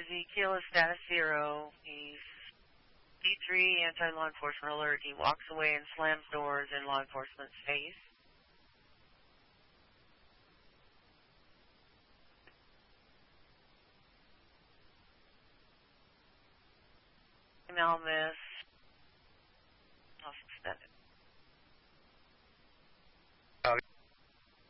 Ezekiel is status 0. He's D3, anti-law enforcement alert. He walks away and slams doors in law enforcement's face. Email miss.